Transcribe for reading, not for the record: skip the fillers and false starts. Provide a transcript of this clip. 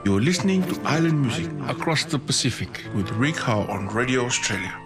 You're listening to Island Music across the Pacific with Rick Howe on Radio Australia.